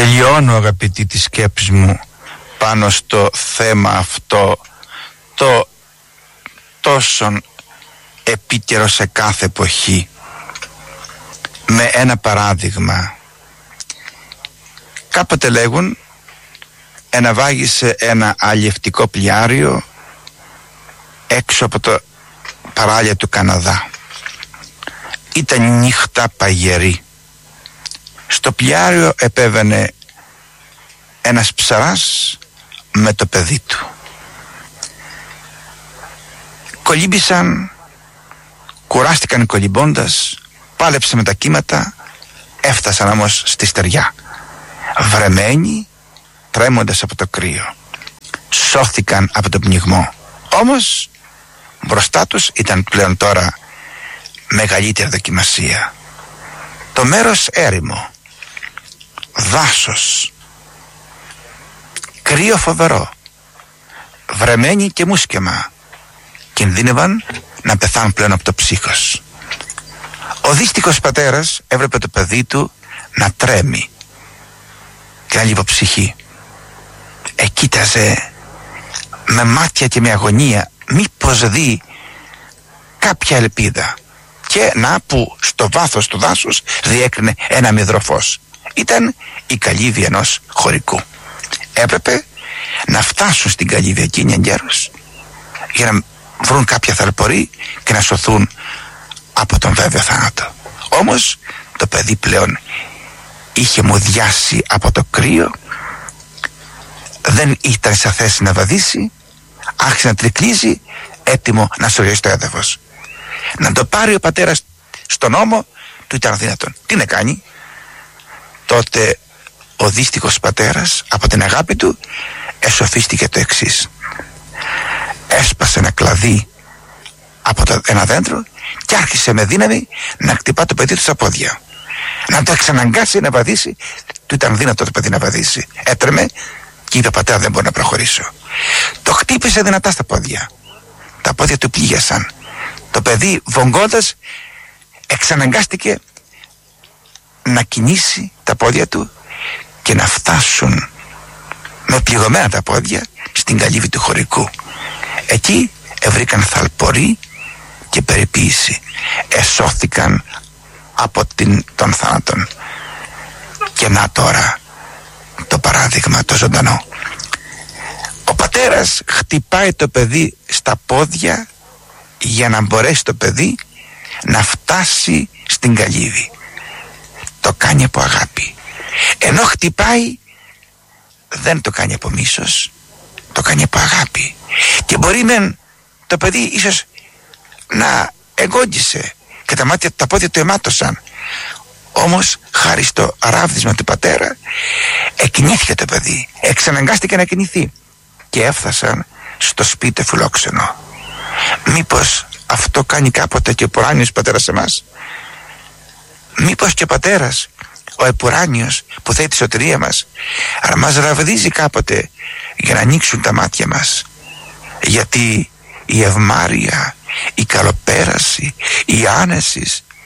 Τελειώνω, αγαπητοί, τη σκέψη μου πάνω στο θέμα αυτό, το τόσο επίκαιρο σε κάθε εποχή, με ένα παράδειγμα. Κάποτε λέγουν, εναβάγησε ένα αλλιευτικό πλοιάριο έξω από το παράλια του Καναδά. Ήταν νύχτα παγερή. Στο πλοιάριο επέβαινε ένας ψαράς με το παιδί του. Κολύμπησαν, κουράστηκαν κολυμπώντας, πάλεψε με τα κύματα, έφτασαν όμως στη στεριά, βρεμένοι, τρέμοντας από το κρύο. Σώθηκαν από το πνιγμό. Όμως μπροστά τους ήταν πλέον τώρα μεγαλύτερη δοκιμασία. Το μέρος έρημο, δάσος, κρύο φοβερό, βρεμένοι και μουσκεμα, κινδύνευαν να πεθάνουν πλέον από το ψύχος. Ο δύστιχος πατέρας έβλεπε το παιδί του να τρέμει και να λιποψυχεί. Κοίταζε με μάτια και με αγωνία μήπως δει κάποια ελπίδα, και να που στο βάθος του δάσους διέκρινε ένα μυδρό φως. Ήταν η καλύβη ενός χωρικού. Έπρεπε να φτάσουν στην καλύβη εκείνη εγκαίρως για να βρουν κάποια θαλπορή και να σωθούν από τον βέβαιο θάνατο. Όμως το παιδί πλέον είχε μουδιάσει από το κρύο, δεν ήταν σε θέση να βαδίσει, άρχισε να τρικλίζει, έτοιμο να σωριώσει το έδαφος. Να το πάρει ο πατέρας στον ώμο του ήταν αδύνατον. Τι να κάνει? Τότε ο δύστιχος πατέρας από την αγάπη του εσοφίστηκε το εξής. Έσπασε ένα κλαδί από ένα δέντρο και άρχισε με δύναμη να χτυπά το παιδί του στα πόδια, να το εξαναγκάσει να βαδίσει. Του ήταν δύνατο το παιδί να βαδίσει. Έτρεμε και είπε, πατέρα, δεν μπορώ να προχωρήσω. Το χτύπησε δυνατά στα πόδια. Τα πόδια του πλήγιασαν. Το παιδί, βογκώντας, εξαναγκάστηκε να κινήσει τα πόδια του και να φτάσουν με πληγωμένα τα πόδια στην καλύβη του χωρικού. Εκεί ευρήκαν θαλπορή και περιποίηση. Εσώθηκαν από τον θάνατον. Και να τώρα το παράδειγμα το ζωντανό. Ο πατέρας χτυπάει το παιδί στα πόδια για να μπορέσει το παιδί να φτάσει στην καλύβη. Το κάνει από αγάπη. Ενώ χτυπάει, δεν το κάνει από μίσος, το κάνει από αγάπη. Και μπορεί το παιδί ίσως να εγκόντισε και τα πόδια του αιμάτωσαν. Όμως χάρη στο ράβδισμα του πατέρα εκκινήθηκε το παιδί, εξαναγκάστηκε να κινηθεί και έφτασαν στο σπίτι φιλόξενο. Μήπως αυτό κάνει κάποτε και ο επουράνιος πατέρας σε εμάς? Μήπως και ο πατέρας, ο επουράνιος που θέλει τη σωτηρία μας, αλλά μας ραβδίζει κάποτε για να ανοίξουν τα μάτια μας? Γιατί η ευμάρεια, η καλοπέραση, η άνεση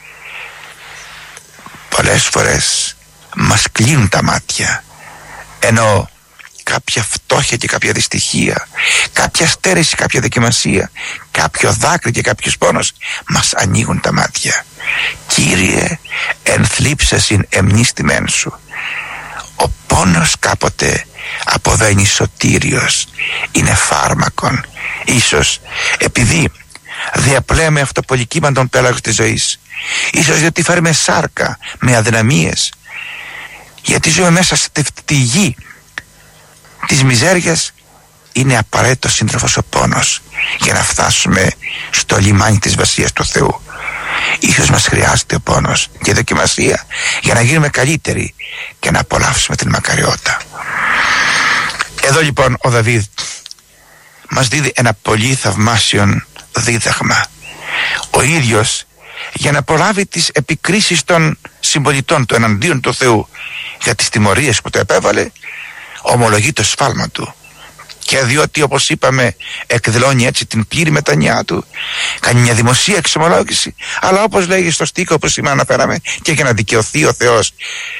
πολλές φορές μας κλείνουν τα μάτια, ενώ κάποια φτώχεια και κάποια δυστυχία, κάποια στέρηση, κάποια δοκιμασία, κάποιο δάκρυ και κάποιος πόνος μας ανοίγουν τα μάτια. Κύριε, ενθλίψασιν εμνίστημέν σου. Ο πόνος κάποτε αποβαίνει σωτήριος, είναι φάρμακον. Ίσως επειδή διαπλέμε αυτό πολυκύμαντον πέλαγος της ζωής, ίσως γιατί φέρουμε σάρκα με αδυναμίες, γιατί ζούμε μέσα στη γη της μιζέριας, είναι απαραίτητο σύντροφος ο πόνος για να φτάσουμε στο λιμάνι της βασίας του Θεού. Ίσως μας χρειάζεται ο πόνος και η δοκιμασία για να γίνουμε καλύτεροι και να απολαύσουμε την μακαριότητα. Εδώ λοιπόν ο Δαβίδ μας δίδει ένα πολύ θαυμάσιο δίδαγμα. Ο ίδιος, για να προλάβει τις επικρίσεις των συμπολιτών του εναντίον του Θεού για τις τιμωρίες που το επέβαλε, ομολογεί το σφάλμα του, και διότι, όπως είπαμε, εκδηλώνει έτσι την πλήρη μετανοιά του, κάνει μια δημοσία εξομολόγηση, αλλά όπως λέγει στο στίχο που σήμερα αναφέραμε, και για να δικαιωθεί ο Θεός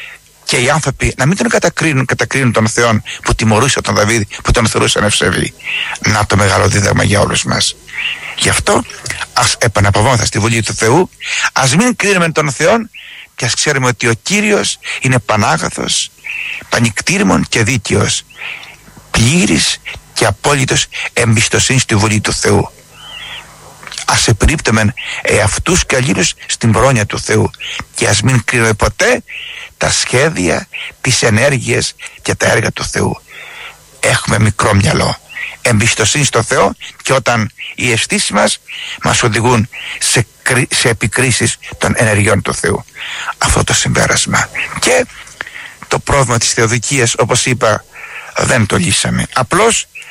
και οι άνθρωποι να μην τον κατακρίνουν τον Θεό που τιμωρούσε τον Δαβίδ, που τον θεωρούσαν ευσεβή. Να το μεγάλο δίδαγμα για όλους μας. Γι' αυτό ας επαναπαυόμεθα στη Βουλή του Θεού, ας μην κρίνουμε τον Θεό και ας ξέρουμε ότι ο Κύριος είναι πανάγαθος, πανικτήριμον και δίκαιος, πλήρης και απόλυτος εμπιστοσύνη στη Βουλή του Θεού. Ας επρίπτουμε εαυτούς και αλλήλους στην πρόνοια του Θεού και ας μην κρίνουμε ποτέ τα σχέδια, τις ενέργειες και τα έργα του Θεού. Έχουμε μικρό μυαλό, εμπιστοσύνη στο Θεό, και όταν οι αισθήσεις μας οδηγούν σε επικρίσεις των ενεργειών του Θεού. Αυτό το συμπέρασμα. Και το πρόβλημα της θεοδικίας, όπως είπα, δεν το λύσαμε. Απλώς